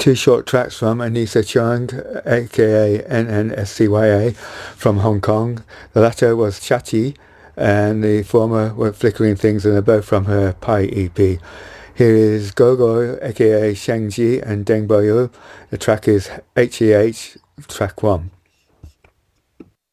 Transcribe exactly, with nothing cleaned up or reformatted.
two short tracks from Anissa Chung, aka N N S C Y A, from Hong Kong. The latter was Chatty, and the former were Flickering Things, and they're both from her Pi E P. Here is Gogo, aka Shengji, and Deng Boyu. The track is H E H, track one.